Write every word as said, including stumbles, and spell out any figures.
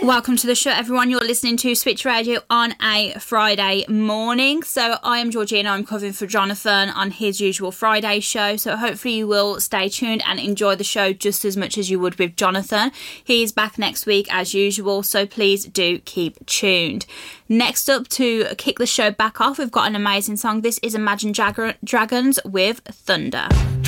Welcome to the show, everyone. You're listening to Switch Radio on a Friday morning. So I am Georgina. I'm covering for Jonathan on his usual Friday show. So hopefully you will stay tuned and enjoy the show just as much as you would with Jonathan. He's back next week as usual, so please do keep tuned. Next up, to kick the show back off, we've got an amazing song. This is Imagine Jag- Dragons with Thunder.